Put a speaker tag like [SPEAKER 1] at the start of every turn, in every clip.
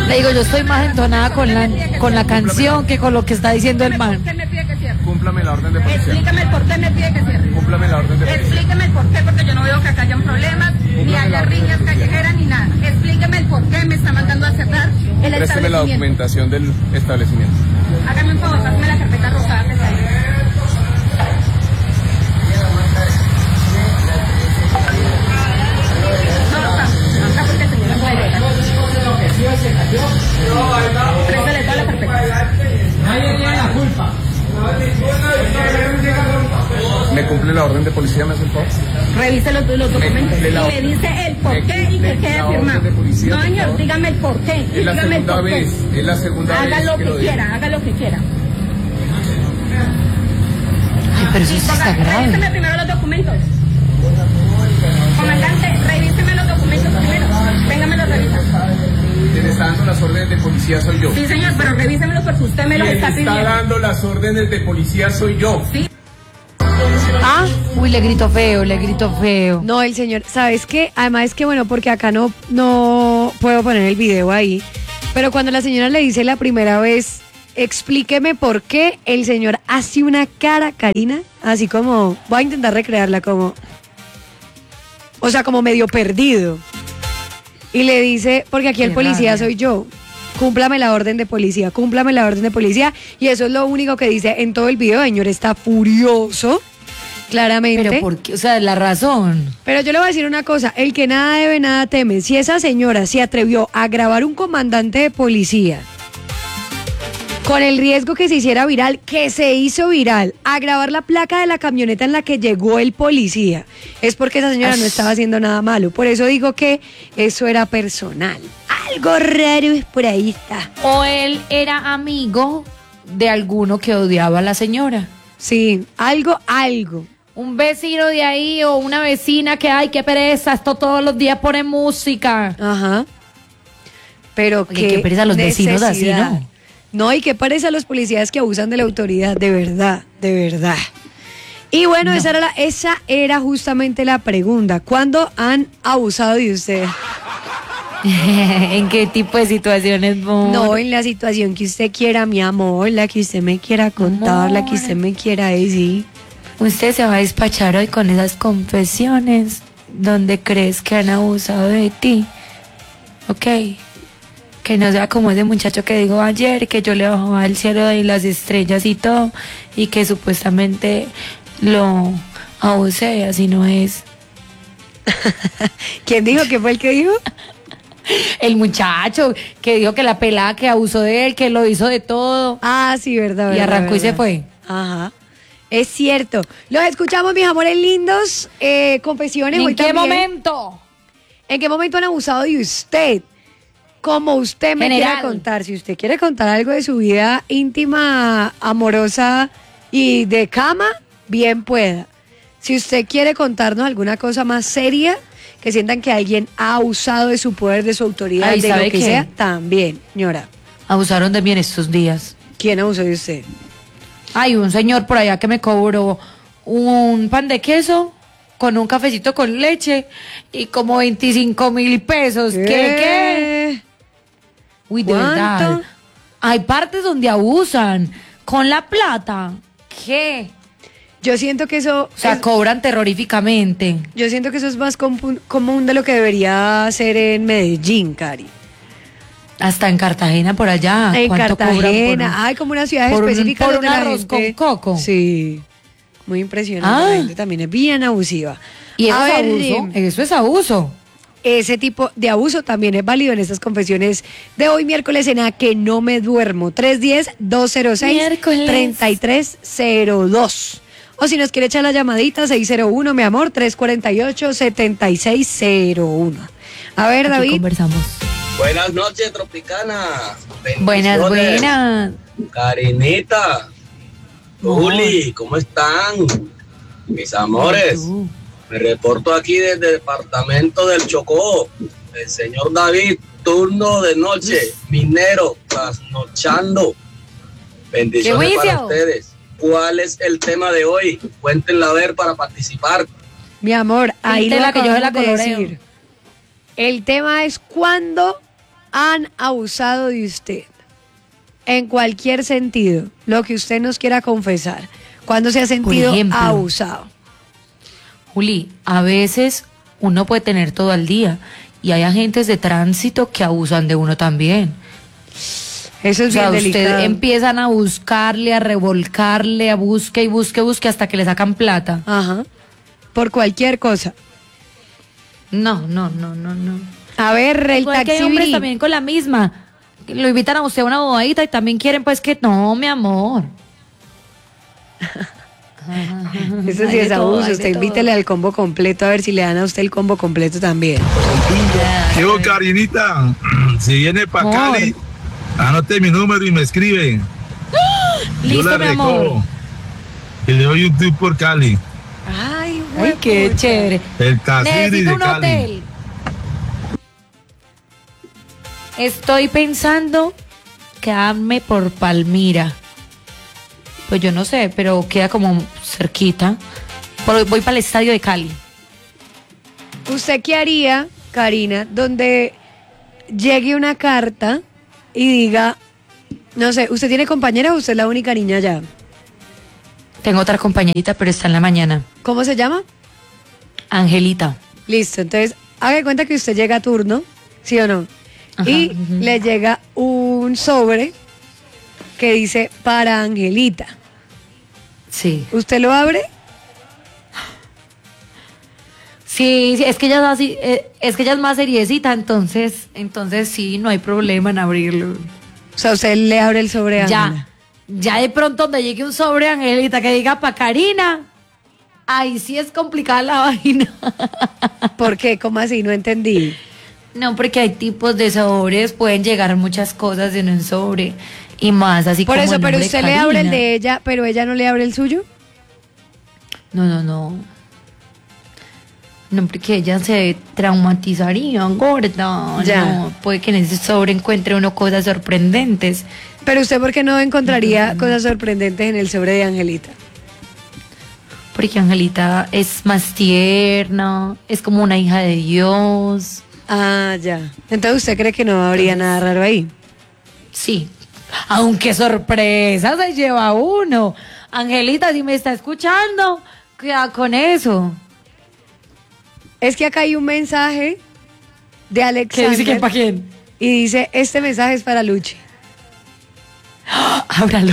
[SPEAKER 1] Le digo, yo estoy más entonada con la canción que con lo que está diciendo el man.
[SPEAKER 2] ¿Por qué me pide que cierre?
[SPEAKER 3] Cúmplame la orden de policía.
[SPEAKER 2] Explícame el por qué me pide que cierre.
[SPEAKER 3] Cúmplame la orden de policía.
[SPEAKER 2] Explíqueme el por qué, porque yo no veo que acá hayan problemas, ni haya riñas callejeras, ni nada. Explíqueme el por qué me está mandando a cerrar el
[SPEAKER 3] Présteme
[SPEAKER 2] establecimiento.
[SPEAKER 3] la documentación del establecimiento.
[SPEAKER 2] Hágame un favor, pásame la carpeta rosada que está ahí. No, acá porque el señor no puede llegar. Préstale toda la carpeta.
[SPEAKER 4] Nadie tiene la culpa.
[SPEAKER 3] ¿Me cumple la orden de policía, me hace el favor?
[SPEAKER 2] Revise los documentos y me dice el por qué y que quede firmado. No, señor, dígame el por qué.
[SPEAKER 3] Es la segunda vez, es la segunda vez.
[SPEAKER 2] Haga lo que quiera, haga lo que quiera.
[SPEAKER 1] Ay, pero eso sí está grave.
[SPEAKER 2] Revíseme primero los documentos. Comandante, revíseme los documentos primero. Véngame los revisa.
[SPEAKER 3] Quien está dando las órdenes de policía soy yo.
[SPEAKER 2] Sí, señor, pero revísemelos porque usted me los
[SPEAKER 3] Quien
[SPEAKER 2] está pidiendo.
[SPEAKER 3] está dando las órdenes de policía soy yo.
[SPEAKER 2] Sí.
[SPEAKER 1] Ah, uy, le grito feo, le grito feo.
[SPEAKER 5] No, el señor, ¿sabes qué? Además es que, bueno, porque acá no puedo poner el video ahí, pero cuando la señora le dice la primera vez, explíqueme por qué, el señor hace una cara, Karina, así como, voy a intentar recrearla como, o sea, como medio perdido. Y le dice, porque aquí el policía soy yo, cúmplame la orden de policía, cúmplame la orden de policía, y eso es lo único que dice en todo el video. El señor está furioso, claramente.
[SPEAKER 1] Pero ¿por qué? O sea, la razón.
[SPEAKER 5] Pero yo le voy a decir una cosa, el que nada debe, nada teme. Si esa señora se atrevió a grabar un comandante de policía con el riesgo que se hiciera viral, que se hizo viral, a grabar la placa de la camioneta en la que llegó el policía, es porque esa señora no estaba haciendo nada malo. Por eso digo que eso era personal. Algo raro es por ahí está.
[SPEAKER 1] O él era amigo de alguno que odiaba a la señora.
[SPEAKER 5] Sí, algo.
[SPEAKER 1] Un vecino de ahí o una vecina que, ay, qué pereza, esto todos los días pone música.
[SPEAKER 5] Ajá. Pero
[SPEAKER 1] Oye, qué pereza los vecinos así, ¿no?
[SPEAKER 5] No, y qué pereza los policías que abusan de la autoridad, de verdad, de verdad. Y bueno,
[SPEAKER 1] No.
[SPEAKER 5] esa era justamente la pregunta. ¿Cuándo han abusado de usted?
[SPEAKER 1] ¿En qué tipo de situaciones, amor?
[SPEAKER 5] No, en la situación que usted quiera, mi amor, la que usted me quiera contar, la que usted me quiera decir.
[SPEAKER 1] Usted se va a despachar hoy con esas confesiones donde crees que han abusado de ti. Ok. Que no sea como ese muchacho que dijo ayer, que yo le bajaba al cielo y las estrellas y todo, y que supuestamente lo abusé, así no es.
[SPEAKER 5] ¿Quién dijo? ¿Quién fue el que dijo?
[SPEAKER 1] El muchacho que dijo que la pelada que abusó de él, que lo hizo de todo.
[SPEAKER 5] Ah, sí, verdad.
[SPEAKER 1] Y
[SPEAKER 5] verdad,
[SPEAKER 1] arrancó y se
[SPEAKER 5] verdad.
[SPEAKER 1] fue.
[SPEAKER 5] Ajá. Es cierto. Los escuchamos, mis amores lindos. Confesiones. hoy
[SPEAKER 1] ¿En qué
[SPEAKER 5] también.
[SPEAKER 1] momento?
[SPEAKER 5] ¿En qué momento han abusado de usted? Como usted me
[SPEAKER 1] General.
[SPEAKER 5] quiera contar. Si usted quiere contar algo de su vida íntima, amorosa y de cama, bien pueda. Si usted quiere contarnos alguna cosa más seria, que sientan que alguien ha abusado de su poder, de su autoridad,
[SPEAKER 1] Ay,
[SPEAKER 5] de lo
[SPEAKER 1] ¿sabe
[SPEAKER 5] que
[SPEAKER 1] qué?
[SPEAKER 5] sea, también, señora.
[SPEAKER 1] Abusaron de mí en estos días.
[SPEAKER 5] ¿Quién abusó de usted?
[SPEAKER 1] Hay un señor por allá que me cobró un pan de queso con un cafecito con leche y como 25,000 pesos. ¿Qué? Uy, de
[SPEAKER 5] ¿Cuánto?
[SPEAKER 1] verdad. Hay partes donde abusan con la plata. ¿Qué?
[SPEAKER 5] Yo siento que eso...
[SPEAKER 1] O sea, cobran terroríficamente.
[SPEAKER 5] Yo siento que eso es más común de lo que debería ser en Medellín, Cari.
[SPEAKER 1] Hasta en Cartagena, por allá.
[SPEAKER 5] En
[SPEAKER 1] ¿Cuánto cobran
[SPEAKER 5] Cartagena, hay como unas ciudades
[SPEAKER 1] por un-
[SPEAKER 5] específicas
[SPEAKER 1] por
[SPEAKER 5] donde
[SPEAKER 1] un
[SPEAKER 5] la
[SPEAKER 1] arroz
[SPEAKER 5] gente...
[SPEAKER 1] con coco?
[SPEAKER 5] Sí, muy impresionante.
[SPEAKER 1] Ah.
[SPEAKER 5] La gente también es bien abusiva.
[SPEAKER 1] Y eso
[SPEAKER 5] A
[SPEAKER 1] es
[SPEAKER 5] ver,
[SPEAKER 1] abuso. Eso es abuso.
[SPEAKER 5] ese tipo de abuso también es válido en estas confesiones de hoy miércoles en A Que No Me Duermo. 310-206-3302. O si nos quiere echar la llamadita, 601, mi amor, 348-7601. A ver,
[SPEAKER 1] Aquí
[SPEAKER 5] David.
[SPEAKER 1] conversamos.
[SPEAKER 6] Buenas noches, Tropicana.
[SPEAKER 1] Buenas,
[SPEAKER 6] Bendiciones.
[SPEAKER 1] buenas.
[SPEAKER 6] Karinita, Juli, ¿cómo están? Mis amores, me reporto aquí desde el departamento del Chocó. El señor David, turno de noche, minero, trasnochando. Bendiciones
[SPEAKER 1] ¡Qué
[SPEAKER 6] para
[SPEAKER 1] juicio!
[SPEAKER 6] ustedes. ¿Cuál es el tema de hoy? Cuéntenla a ver para participar.
[SPEAKER 5] Mi amor, ahí lo
[SPEAKER 1] Píntela que yo se la
[SPEAKER 5] acabamos de
[SPEAKER 1] coloreo.
[SPEAKER 5] decir. El tema es cuándo han abusado de usted? En cualquier sentido, lo que usted nos quiera confesar. ¿Cuándo se ha sentido
[SPEAKER 1] ejemplo,
[SPEAKER 5] abusado?
[SPEAKER 1] Juli, a veces uno puede tener todo al día y hay agentes de tránsito que abusan de uno también.
[SPEAKER 5] Eso es
[SPEAKER 1] O sea,
[SPEAKER 5] bien
[SPEAKER 1] usted
[SPEAKER 5] delicado.
[SPEAKER 1] empiezan a buscarle, a revolcarle, a busque y busque hasta que le sacan plata.
[SPEAKER 5] Ajá. Por cualquier cosa.
[SPEAKER 1] No.
[SPEAKER 5] A ver, el
[SPEAKER 1] Igual que hay
[SPEAKER 5] taxi.
[SPEAKER 1] hombres también con la misma. Lo invitan a usted a una bobadita y también quieren pues que no, mi amor.
[SPEAKER 5] Eso
[SPEAKER 1] Hay
[SPEAKER 5] sí
[SPEAKER 1] de
[SPEAKER 5] es
[SPEAKER 1] todo,
[SPEAKER 5] abuso.
[SPEAKER 1] hay de
[SPEAKER 5] Usted
[SPEAKER 1] todo.
[SPEAKER 5] invítele al combo completo a ver si le dan a usted el combo completo también.
[SPEAKER 7] Yo, Karinita, si viene para
[SPEAKER 1] Amor.
[SPEAKER 7] Cali, anote mi número y me escribe. Yo
[SPEAKER 1] Listo,
[SPEAKER 7] la
[SPEAKER 1] mi amor.
[SPEAKER 7] recojo. Y le doy un tour por Cali.
[SPEAKER 5] Ay,
[SPEAKER 1] Ay, qué
[SPEAKER 5] huepucha.
[SPEAKER 1] chévere.
[SPEAKER 7] El Casiri
[SPEAKER 1] Necesito
[SPEAKER 7] de
[SPEAKER 1] un
[SPEAKER 7] Cali.
[SPEAKER 1] hotel. Estoy pensando quedarme por Palmira. Pues yo no sé, pero queda como cerquita. Voy para el estadio de Cali.
[SPEAKER 5] ¿Usted qué haría, Karina, donde llegue una carta y diga, no sé, ¿usted tiene compañera o usted es la única niña allá?
[SPEAKER 1] Tengo otra compañerita, pero está en la mañana.
[SPEAKER 5] ¿Cómo se llama?
[SPEAKER 1] Angelita.
[SPEAKER 5] Listo, entonces haga de cuenta que usted llega a turno, ¿sí o no?
[SPEAKER 1] Ajá,
[SPEAKER 5] Y
[SPEAKER 1] ujú.
[SPEAKER 5] le llega un sobre que dice para Angelita.
[SPEAKER 1] Sí.
[SPEAKER 5] ¿Usted lo abre?
[SPEAKER 1] Sí, es que ella es así, es que ella es más seriecita, entonces sí, no hay problema en abrirlo.
[SPEAKER 5] O sea, usted le abre el sobre a Ángela.
[SPEAKER 1] Ya de pronto donde llegue un sobre, Angelita, que diga pa' Karina, ahí sí es complicada la vaina.
[SPEAKER 5] ¿Por qué? ¿Cómo así? No entendí.
[SPEAKER 1] No, porque hay tipos de sobres, pueden llegar muchas cosas en un sobre y más así
[SPEAKER 5] Por
[SPEAKER 1] como
[SPEAKER 5] eso,
[SPEAKER 1] el
[SPEAKER 5] pero
[SPEAKER 1] nombre
[SPEAKER 5] usted
[SPEAKER 1] de
[SPEAKER 5] le abre el
[SPEAKER 1] Karina.
[SPEAKER 5] de ella, pero ella no le abre el suyo.
[SPEAKER 1] No, porque ella se traumatizaría, gorda.
[SPEAKER 5] Ya.
[SPEAKER 1] No, puede que en ese sobre encuentre uno cosas sorprendentes.
[SPEAKER 5] Pero usted, ¿por qué no encontraría cosas sorprendentes en el sobre de Angelita?
[SPEAKER 1] Porque Angelita es más tierna, es como una hija de Dios.
[SPEAKER 5] Ah, ya. Entonces, ¿usted cree que no habría nada raro ahí?
[SPEAKER 1] Sí, aunque sorpresa se lleva uno. Angelita, si me está escuchando, cuidado con eso.
[SPEAKER 5] Es que acá hay un mensaje de
[SPEAKER 1] ¿Qué
[SPEAKER 5] Alexander.
[SPEAKER 1] dice que para quién?
[SPEAKER 5] Y dice, este mensaje es para Luchi.
[SPEAKER 1] Ábralo.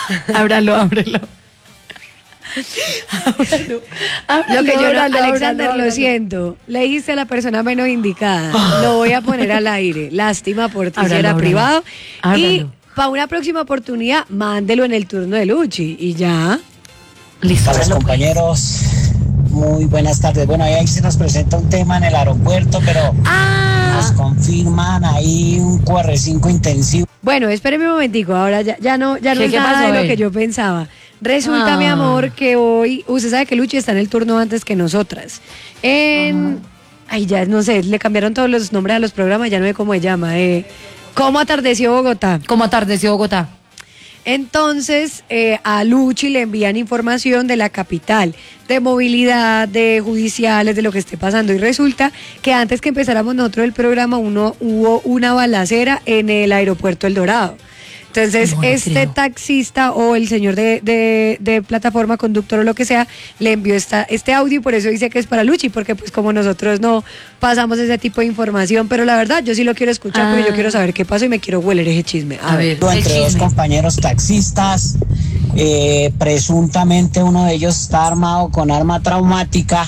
[SPEAKER 5] Lo que yo no, Alexander, lo siento. Le dijiste a la persona menos indicada. Lo voy a poner al aire. Lástima por ti, si
[SPEAKER 1] Ábralo,
[SPEAKER 5] era
[SPEAKER 1] ábralo.
[SPEAKER 5] privado. Y
[SPEAKER 1] Ábralo.
[SPEAKER 5] para una próxima oportunidad, mándelo en el turno de Luchi. Y ya.
[SPEAKER 1] Listo.
[SPEAKER 8] A los compañeros, muy buenas tardes. Bueno, ahí se nos presenta un tema en el aeropuerto, pero nos confirman ahí un QR5 intensivo.
[SPEAKER 5] Bueno, espéreme un momentico. Ahora ya no
[SPEAKER 1] ¿Qué
[SPEAKER 5] es nada
[SPEAKER 1] pasó,
[SPEAKER 5] de lo
[SPEAKER 1] él?
[SPEAKER 5] que yo pensaba. Resulta, mi amor, que hoy, usted sabe que Luchi está en el turno antes que nosotras. Ay, ya no sé, le cambiaron todos los nombres a los programas, ya no sé cómo se llama. ¿Cómo atardeció Bogotá?
[SPEAKER 1] ¿Cómo atardeció Bogotá?
[SPEAKER 5] Entonces, a Luchi le envían información de la capital, de movilidad, de judiciales, de lo que esté pasando. Y resulta que antes que empezáramos nosotros el programa, hubo una balacera en el aeropuerto El Dorado. Entonces,
[SPEAKER 1] No le
[SPEAKER 5] este
[SPEAKER 1] creo.
[SPEAKER 5] taxista o el señor de plataforma, conductor o lo que sea, le envió este audio y por eso dice que es para Luchi, porque pues como nosotros no pasamos ese tipo de información, pero la verdad yo sí lo quiero escuchar porque yo quiero saber qué pasó y me quiero hueler ese chisme. A ver.
[SPEAKER 1] el
[SPEAKER 8] Entre dos
[SPEAKER 1] chisme.
[SPEAKER 8] compañeros taxistas, presuntamente uno de ellos está armado con arma traumática,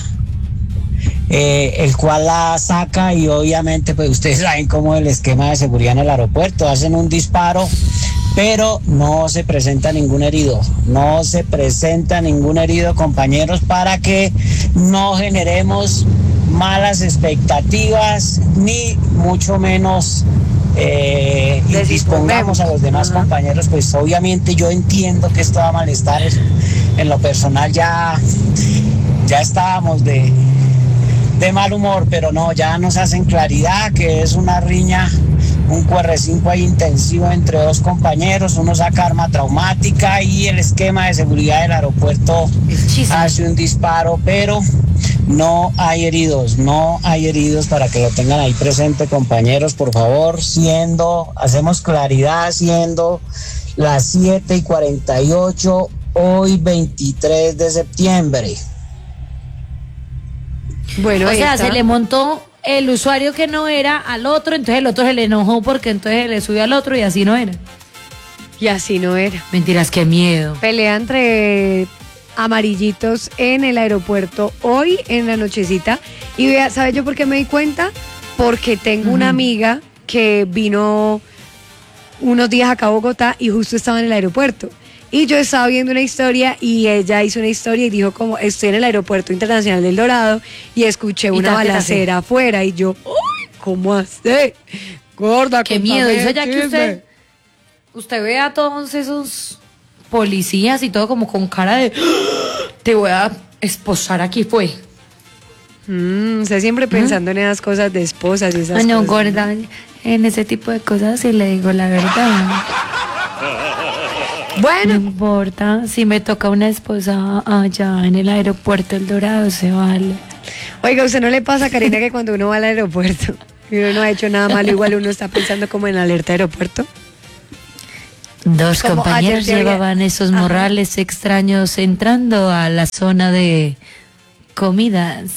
[SPEAKER 8] el cual la saca y obviamente pues ustedes saben cómo es el esquema de seguridad en el aeropuerto, hacen un disparo, pero no se presenta ningún herido, compañeros, para que no generemos malas expectativas ni mucho menos dispongamos a los demás compañeros. Pues obviamente yo entiendo que esto da malestares. En lo personal ya estábamos de mal humor, pero no, ya nos hacen claridad que es una riña, un QR5 ahí intensivo entre dos compañeros, uno saca arma traumática y el esquema de seguridad del aeropuerto
[SPEAKER 1] Es chisme.
[SPEAKER 8] hace un disparo, pero no hay heridos para que lo tengan ahí presente, compañeros, por favor, hacemos claridad, siendo las 7:48, hoy 23 de septiembre.
[SPEAKER 5] Bueno,
[SPEAKER 1] O sea,
[SPEAKER 5] esta-
[SPEAKER 1] se le montó el usuario que no era al otro, entonces el otro se le enojó porque entonces le subió al otro y así no era.
[SPEAKER 5] Y así no era.
[SPEAKER 1] Mentiras, qué miedo.
[SPEAKER 5] Pelea entre amarillitos en el aeropuerto hoy en la nochecita. Y vea, ¿sabe yo por qué me di cuenta? Porque tengo una amiga que vino unos días acá a Bogotá y justo estaba en el aeropuerto. Y yo estaba viendo una historia y ella hizo una historia y dijo como estoy en el aeropuerto internacional del Dorado y escuché una
[SPEAKER 1] ta, ta, ta,
[SPEAKER 5] balacera afuera y yo, ¡ay! ¿Cómo hace? Gorda,
[SPEAKER 1] Qué
[SPEAKER 5] contame
[SPEAKER 1] miedo.
[SPEAKER 5] el
[SPEAKER 1] Eso ya que
[SPEAKER 5] chisme.
[SPEAKER 1] usted ve a todos esos policías y todo como con cara de te voy a esposar, aquí fue.
[SPEAKER 5] Usted siempre pensando en esas cosas de esposas y esas
[SPEAKER 1] Ay, no,
[SPEAKER 5] cosas.
[SPEAKER 1] gorda, en ese tipo de cosas sí le digo la verdad. No
[SPEAKER 5] Bueno,
[SPEAKER 1] importa, si me toca una esposa allá en el aeropuerto El Dorado, se vale.
[SPEAKER 5] oiga, ¿usted no le pasa, Karina, que cuando uno va al aeropuerto y uno no ha hecho nada malo, igual uno está pensando como en alerta aeropuerto?
[SPEAKER 1] Dos
[SPEAKER 5] Como
[SPEAKER 1] compañeros
[SPEAKER 5] ayer te había-
[SPEAKER 1] llevaban esos
[SPEAKER 5] Ajá.
[SPEAKER 1] morrales extraños entrando a la zona de comidas.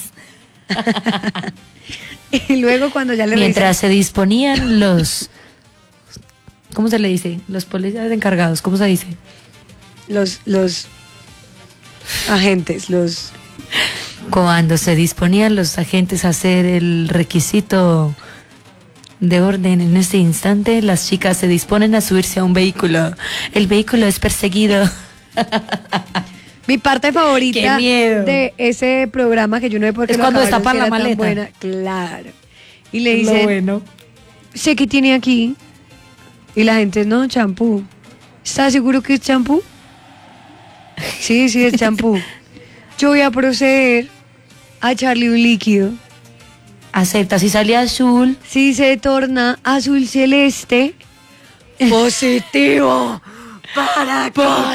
[SPEAKER 5] Y luego cuando ya le
[SPEAKER 1] Mientras se disponían los... ¿Cómo se le dice? Los policías encargados, ¿cómo se dice?
[SPEAKER 5] revisan los agentes, los...
[SPEAKER 1] Cuando se disponían los agentes a hacer el requisito de orden en este instante, las chicas se disponen a subirse a un vehículo. El vehículo es perseguido.
[SPEAKER 5] Mi parte favorita
[SPEAKER 1] ¡Qué miedo!
[SPEAKER 5] de ese programa que yo no sé por qué
[SPEAKER 1] Es
[SPEAKER 5] lo
[SPEAKER 1] cuando
[SPEAKER 5] acabaron,
[SPEAKER 1] destapan
[SPEAKER 5] si
[SPEAKER 1] la
[SPEAKER 5] era tan
[SPEAKER 1] maleta.
[SPEAKER 5] buena. Claro. Y le
[SPEAKER 1] Lo
[SPEAKER 5] dicen,
[SPEAKER 1] bueno.
[SPEAKER 5] sé que tiene aquí. Y la gente, no, champú. ¿Estás seguro que es champú? Sí, sí, es champú. Yo voy a proceder a echarle un líquido.
[SPEAKER 1] Acepta, si sale azul.
[SPEAKER 5] Si se torna azul celeste, positivo para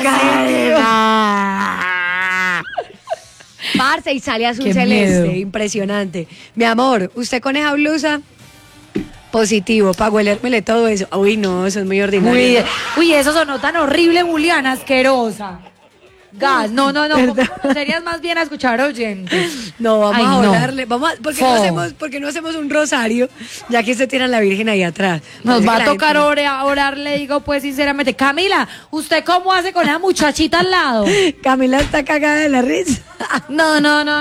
[SPEAKER 5] cocaína. Parce, y sale azul
[SPEAKER 1] Qué
[SPEAKER 5] celeste,
[SPEAKER 1] miedo.
[SPEAKER 5] impresionante. Mi amor, usted con esa blusa, positivo, para huelérmele todo eso. Uy, no, eso es muy ordinario.
[SPEAKER 1] Uy, eso sonó tan horrible, Juliana, asquerosa. Gas, no, serías más bien a escuchar oyentes.
[SPEAKER 5] No, vamos
[SPEAKER 1] Ay,
[SPEAKER 5] a
[SPEAKER 1] no.
[SPEAKER 5] volarle. ¿Por qué no hacemos un rosario? Ya que se tiran la Virgen ahí atrás.
[SPEAKER 1] Nos
[SPEAKER 5] Parece
[SPEAKER 1] va
[SPEAKER 5] que
[SPEAKER 1] a
[SPEAKER 5] la
[SPEAKER 1] tocar
[SPEAKER 5] gente-
[SPEAKER 1] orar, le digo pues sinceramente. Camila, ¿usted cómo hace con esa muchachita al lado?
[SPEAKER 5] Camila está cagada de la risa.
[SPEAKER 1] No.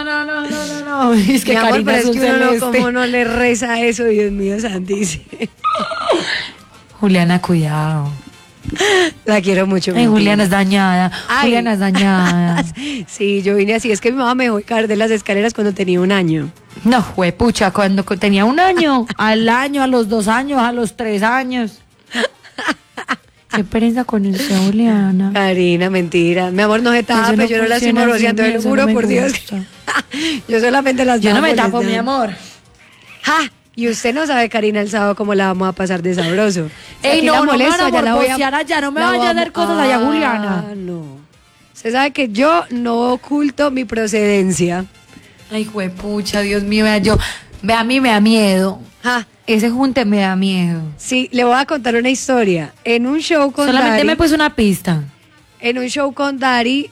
[SPEAKER 1] Es que
[SPEAKER 5] Mi amor,
[SPEAKER 1] Karina
[SPEAKER 5] pero
[SPEAKER 1] es
[SPEAKER 5] es
[SPEAKER 1] un
[SPEAKER 5] que uno no,
[SPEAKER 1] celeste.
[SPEAKER 5] como no le reza eso, Dios mío santísimo.
[SPEAKER 1] Juliana, cuidado.
[SPEAKER 5] La quiero mucho.
[SPEAKER 1] Ay,
[SPEAKER 5] mi
[SPEAKER 1] Juliana
[SPEAKER 5] tía.
[SPEAKER 1] es dañada.
[SPEAKER 5] Ay.
[SPEAKER 1] Juliana es dañada.
[SPEAKER 5] Sí, yo vine así. Es que mi mamá me dejó caer de las escaleras cuando tenía 1 año.
[SPEAKER 1] No, juepucha, cuando tenía 1 año, al año, a los 2 años, a los 3 años. Qué pereza con eso, Juliana.
[SPEAKER 5] Karina, mentira. Mi amor, no se tapa,
[SPEAKER 1] Eso no
[SPEAKER 5] yo no la estoy
[SPEAKER 1] funciona
[SPEAKER 5] morboseando,
[SPEAKER 1] así,
[SPEAKER 5] te lo
[SPEAKER 1] eso
[SPEAKER 5] juro
[SPEAKER 1] no me
[SPEAKER 5] por Dios.
[SPEAKER 1] gusta.
[SPEAKER 5] Yo solamente las
[SPEAKER 1] Yo no
[SPEAKER 5] estaba
[SPEAKER 1] me tapo, mi
[SPEAKER 5] molestando.
[SPEAKER 1] amor.
[SPEAKER 5] ¡Ja! Y usted no sabe, Karina, el sábado cómo la vamos a pasar de sabroso. Si
[SPEAKER 1] Ey,
[SPEAKER 5] aquí
[SPEAKER 1] no,
[SPEAKER 5] la
[SPEAKER 1] no me
[SPEAKER 5] molesto,
[SPEAKER 1] van a
[SPEAKER 5] allá la voy
[SPEAKER 1] morbosear allá, no me
[SPEAKER 5] la
[SPEAKER 1] vaya a hacer cosas allá, Juliana.
[SPEAKER 5] No. Usted sabe que yo no oculto mi procedencia.
[SPEAKER 1] Ay, juepucha, Dios mío, a mí me da miedo.
[SPEAKER 5] ¡Ja!
[SPEAKER 1] Ese junte me da miedo.
[SPEAKER 5] Sí, le voy a contar una historia. En un show con
[SPEAKER 1] Solamente
[SPEAKER 5] Dari,
[SPEAKER 1] me puso una pista.
[SPEAKER 5] en un show con Dari,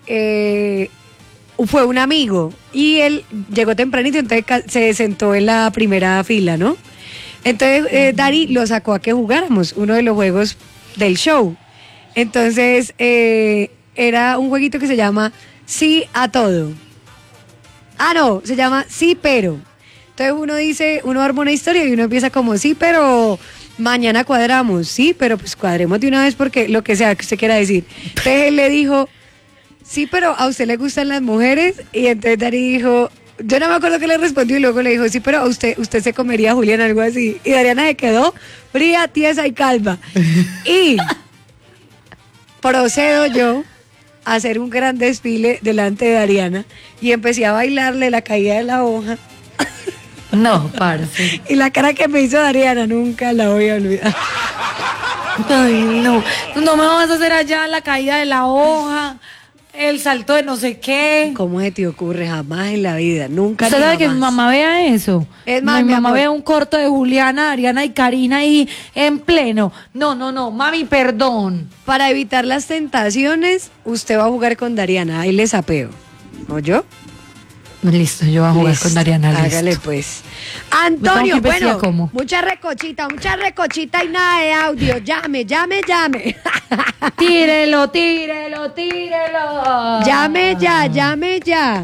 [SPEAKER 5] fue un amigo y él llegó tempranito, entonces se sentó en la primera fila, ¿no? Entonces Dari lo sacó a que jugáramos uno de los juegos del show. Entonces era un jueguito que se llama Sí a todo. Ah, no, se llama Sí pero. Entonces uno arma una historia y uno empieza como sí, pero mañana cuadramos, sí, pero pues cuadremos de una vez porque lo que sea que usted quiera decir. Entonces él le dijo, sí, pero a usted le gustan las mujeres, y entonces Dari dijo, yo no me acuerdo qué le respondió y luego le dijo, sí, pero a usted se comería a Julián, algo así. Y Dariana se quedó fría, tiesa y calma. Y procedo yo a hacer un gran desfile delante de Dariana y empecé a bailarle la caída de la hoja.
[SPEAKER 1] No, parce.
[SPEAKER 5] Y la cara que me hizo Dariana nunca la voy a olvidar.
[SPEAKER 1] Ay, no. No me vas a hacer allá la caída de la hoja. el salto de no sé qué.
[SPEAKER 5] ¿Cómo se te ocurre? Jamás en la vida, nunca.
[SPEAKER 1] ¿Usted
[SPEAKER 5] ni
[SPEAKER 1] sabe que mi
[SPEAKER 5] jamás.
[SPEAKER 1] mamá vea eso?
[SPEAKER 5] Es más,
[SPEAKER 1] mi
[SPEAKER 5] mi
[SPEAKER 1] mamá
[SPEAKER 5] amor.
[SPEAKER 1] ve un corto de Juliana, Ariana y Karina ahí en pleno. No, mami, perdón.
[SPEAKER 5] Para evitar las tentaciones, usted va a jugar con Dariana. Ahí les apeo. ¿Oyó?
[SPEAKER 1] Listo, yo voy a jugar
[SPEAKER 5] Listo,
[SPEAKER 1] con Dariana. Listo.
[SPEAKER 5] Hágale pues.
[SPEAKER 1] tengo
[SPEAKER 5] Antonio,
[SPEAKER 1] que ver si la
[SPEAKER 5] bueno,
[SPEAKER 1] como.
[SPEAKER 5] mucha recochita y nada de audio. Llame.
[SPEAKER 1] Tírelo.
[SPEAKER 5] Llame ya.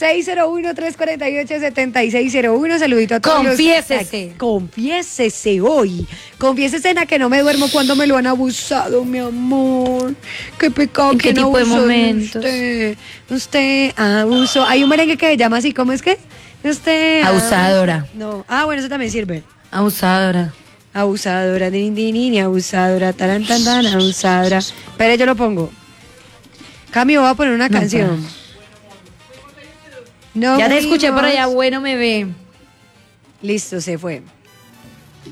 [SPEAKER 5] 601-348-7601. Saludito a todos.
[SPEAKER 1] Confiésese.
[SPEAKER 5] Confiésese hoy. Confiésese en a que no me duermo cuando me lo han abusado, mi amor. Qué pecado.
[SPEAKER 1] ¿En
[SPEAKER 5] que
[SPEAKER 1] qué
[SPEAKER 5] no
[SPEAKER 1] tipo de
[SPEAKER 5] abusó
[SPEAKER 1] momentos?
[SPEAKER 5] Usted abusó. Hay un merengue que se llama así. ¿Cómo es que? Usted.
[SPEAKER 1] Abusadora.
[SPEAKER 5] No. Bueno, eso también sirve.
[SPEAKER 1] Abusadora.
[SPEAKER 5] Abusadora, abusadora, tan, abusadora. Pero yo lo pongo. Cambio, voy a poner una canción. No
[SPEAKER 1] Ya te escuché por
[SPEAKER 5] fuimos.
[SPEAKER 1] allá, bueno, me ve.
[SPEAKER 5] Listo, se fue.